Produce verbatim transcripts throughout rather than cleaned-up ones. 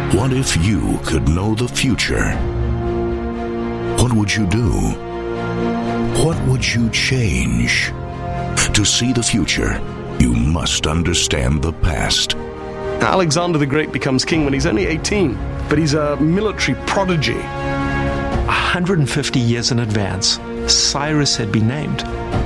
What if you could know the future? What would you do? What would you change? To see the future, you must understand the past. Alexander the Great becomes king when he's only eighteen, but he's a military prodigy. one hundred fifty years in advance, Cyrus had been named.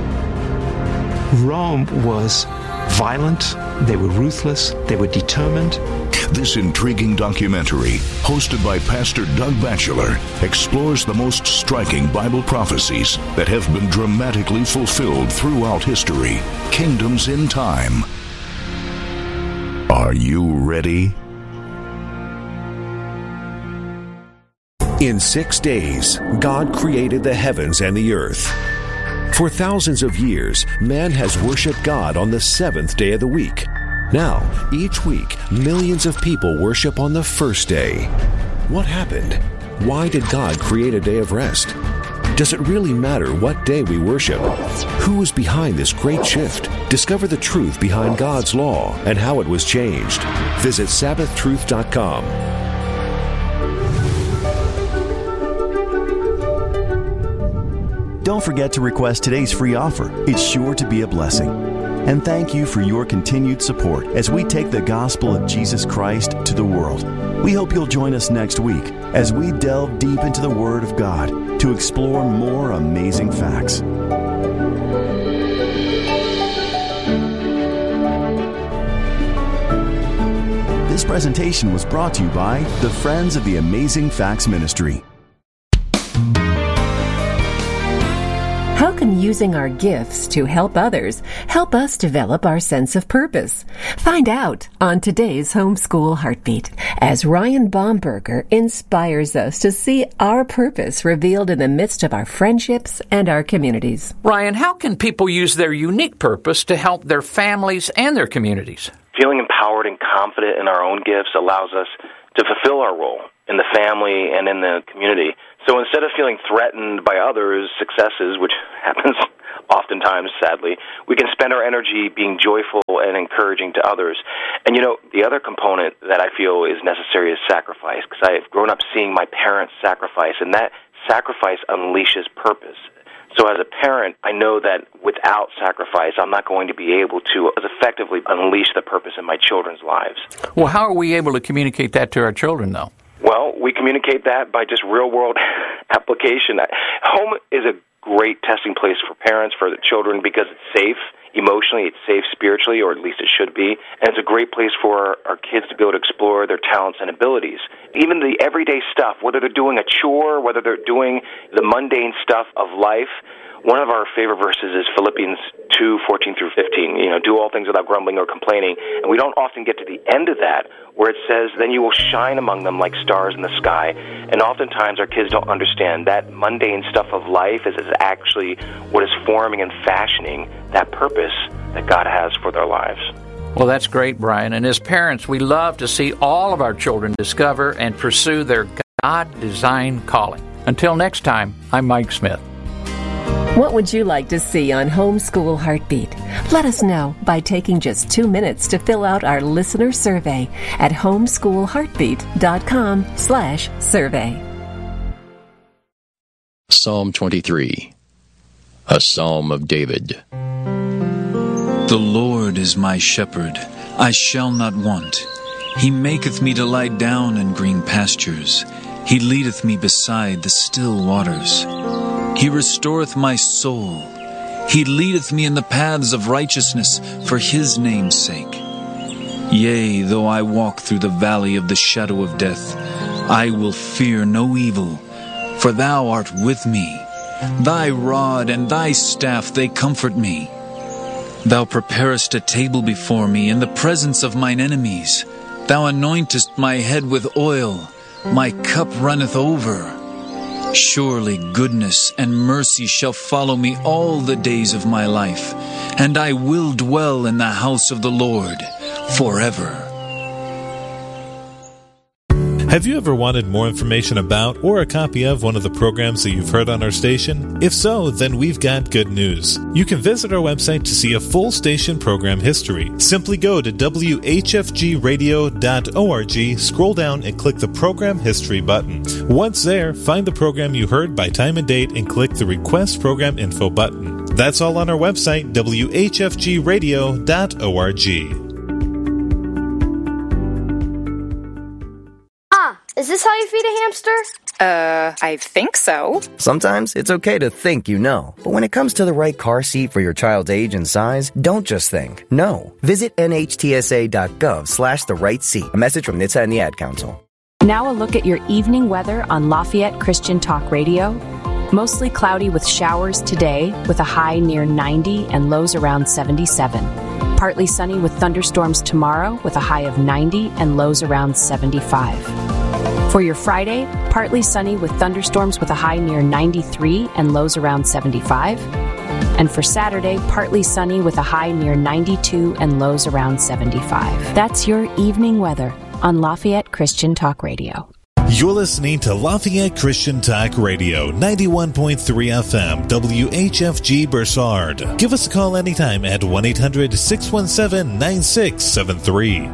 Rome was violent, they were ruthless, they were determined. This intriguing documentary, hosted by Pastor Doug Batchelor, explores the most striking Bible prophecies that have been dramatically fulfilled throughout history. Kingdoms in Time. Are you ready? In six days, God created the heavens and the earth. For thousands of years, man has worshiped God on the seventh day of the week. Now, each week, millions of people worship on the first day. What happened? Why did God create a day of rest? Does it really matter what day we worship? Who is behind this great shift? Discover the truth behind God's law and how it was changed. Visit Sabbath Truth dot com. Don't forget to request today's free offer. It's sure to be a blessing. And thank you for your continued support as we take the gospel of Jesus Christ to the world. We hope you'll join us next week as we delve deep into the Word of God to explore more amazing facts. This presentation was brought to you by the Friends of the Amazing Facts Ministry. How can using our gifts to help others help us develop our sense of purpose? Find out on today's Homeschool Heartbeat as Ryan Baumberger inspires us to see our purpose revealed in the midst of our friendships and our communities. Ryan, how can people use their unique purpose to help their families and their communities? Feeling empowered and confident in our own gifts allows us to fulfill our role in the family and in the community. So instead of feeling threatened by others' successes, which happens oftentimes, sadly, we can spend our energy being joyful and encouraging to others. And, you know, the other component that I feel is necessary is sacrifice, because I've grown up seeing my parents sacrifice, and that sacrifice unleashes purpose. So as a parent, I know that without sacrifice, I'm not going to be able to as effectively unleash the purpose in my children's lives. Well, how are we able to communicate that to our children, though? Well, we communicate that by just real-world application. Home is a great testing place for parents, for the children, because it's safe emotionally, it's safe spiritually, or at least it should be, and it's a great place for our kids to be able to explore their talents and abilities. Even the everyday stuff, whether they're doing a chore, whether they're doing the mundane stuff of life. One of our favorite verses is Philippians two, fourteen through fifteen. You know, do all things without grumbling or complaining. And we don't often get to the end of that, where it says, then you will shine among them like stars in the sky. And oftentimes our kids don't understand that mundane stuff of life is, is actually what is forming and fashioning that purpose that God has for their lives. Well, that's great, Brian. And as parents, we love to see all of our children discover and pursue their God-designed calling. Until next time, I'm Mike Smith. What would you like to see on Homeschool Heartbeat? Let us know by taking just two minutes to fill out our listener survey at homeschoolheartbeat.com slash survey. Psalm twenty-three, a Psalm of David. The Lord is my shepherd, I shall not want. He maketh me to lie down in green pastures. He leadeth me beside the still waters. He restoreth my soul. He leadeth me in the paths of righteousness for his name's sake. Yea, though I walk through the valley of the shadow of death, I will fear no evil, for thou art with me. Thy rod and thy staff, they comfort me. Thou preparest a table before me in the presence of mine enemies. Thou anointest my head with oil. My cup runneth over. Surely goodness and mercy shall follow me all the days of my life, and I will dwell in the house of the Lord forever. Have you ever wanted more information about or a copy of one of the programs that you've heard on our station? If so, then we've got good news. You can visit our website to see a full station program history. Simply go to w h f g radio dot org, scroll down and click the Program History button. Once there, find the program you heard by time and date and click the Request Program Info button. That's all on our website, w h f g radio dot org. Is this how you feed a hamster? Uh, I think so. Sometimes it's okay to think you know. But when it comes to the right car seat for your child's age and size, don't just think. No. Visit n h t s a dot gov slash the right seat. A message from N H T S A and the Ad Council. Now a look at your evening weather on Lafayette Christian Talk Radio. Mostly cloudy with showers today, with a high near ninety and lows around seventy-seven. Partly sunny with thunderstorms tomorrow, with a high of ninety and lows around seventy-five. For your Friday, partly sunny with thunderstorms with a high near ninety-three and lows around seventy-five. And for Saturday, partly sunny with a high near ninety-two and lows around seventy-five. That's your evening weather on Lafayette Christian Talk Radio. You're listening to Lafayette Christian Talk Radio, ninety-one point three F M, W H F G Bursard. Give us a call anytime at one eight hundred six one seven nine six seven three.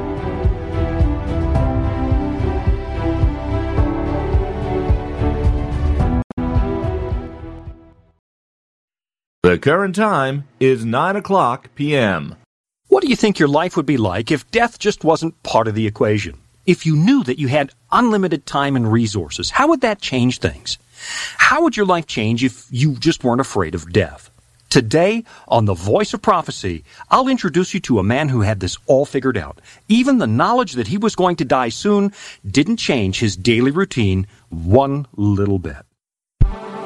The current time is nine o'clock p.m. What do you think your life would be like if death just wasn't part of the equation? If you knew that you had unlimited time and resources, how would that change things? How would your life change if you just weren't afraid of death? Today, on The Voice of Prophecy, I'll introduce you to a man who had this all figured out. Even the knowledge that he was going to die soon didn't change his daily routine one little bit.